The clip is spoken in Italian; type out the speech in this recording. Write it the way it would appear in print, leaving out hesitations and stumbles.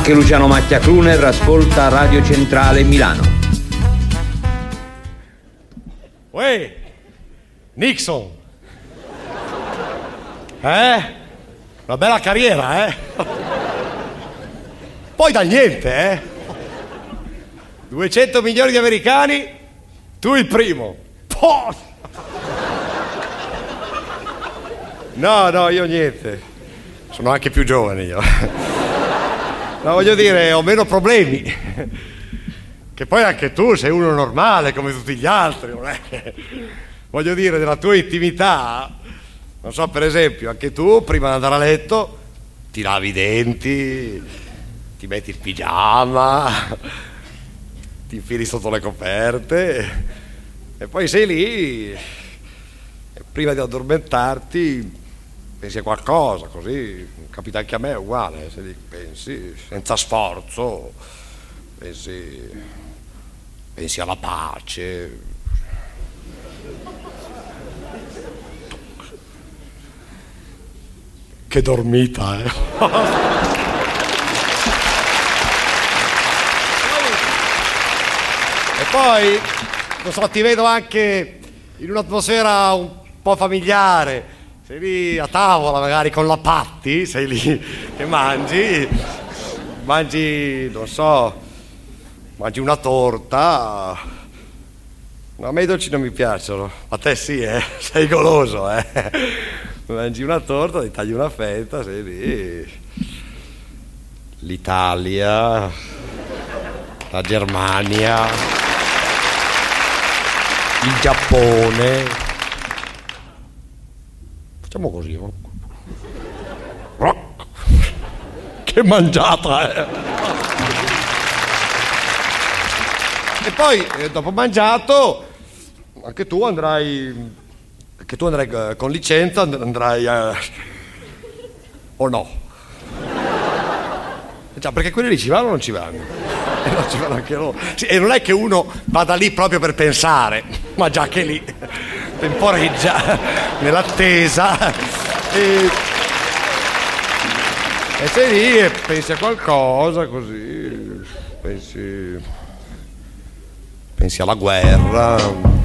Anche Luciano Macchia Crooner ascolta Radio Centrale Milano. Uè, Nixon. Una bella carriera, Poi da niente, 200 milioni di americani, tu il primo. No, io niente. Sono anche più giovane io. No, voglio dire, ho meno problemi. Che poi anche tu sei uno normale come tutti gli altri, non è che... Voglio dire, della tua intimità, non so, per esempio, anche tu prima di andare a letto ti lavi i denti, ti metti il pigiama, ti infili sotto le coperte e poi sei lì e prima di addormentarti pensi a qualcosa, così capita anche a me, è uguale, se lì pensi senza sforzo, pensi alla pace. Che dormita, E poi, non so, ti vedo anche in un'atmosfera un po' familiare. Sei lì a tavola, magari con la Patti, sei lì che mangi, non so, mangi una torta. No, a me i dolci non mi piacciono, a te sì, sei goloso, Mangi una torta, ti tagli una fetta, sei lì. L'Italia, la Germania, il Giappone. Facciamo così. Che mangiata, E poi, dopo mangiato, anche tu andrai con licenza, andrai a... o no? Già, perché quelli lì ci vanno o non ci vanno? E non ci vanno anche loro. Sì, e non è che uno vada lì proprio per pensare, ma già che lì temporeggia nell'attesa e sei lì e pensi a qualcosa così, pensi alla guerra.